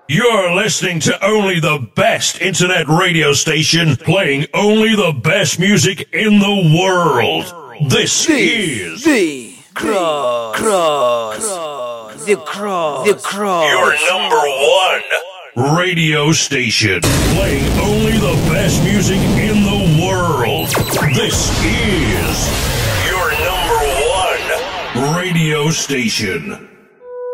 You're listening to only the best internet radio station playing only the best music in the world. This is The Cross. Your number one radio station playing only the best music in the world. This is your number one radio station.